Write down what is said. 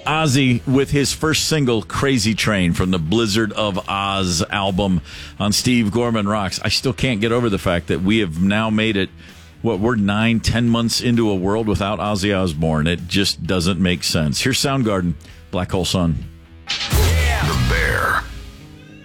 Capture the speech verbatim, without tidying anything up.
Ozzy with his first single, Crazy Train, from the Blizzard of Oz album on Steve Gorman Rocks. I still can't get over the fact that we have now made it, what, we're nine, ten months into a world without Ozzy Osbourne. It just doesn't make sense. Here's Soundgarden, Black Hole Sun.